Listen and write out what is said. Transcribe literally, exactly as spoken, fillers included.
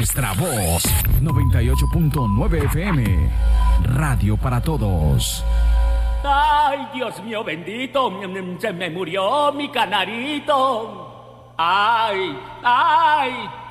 nuestra voz. noventa y ocho punto nueve F M. Radio para todos. Ay, Dios mío bendito, se me murió mi canarito. Ay, ay.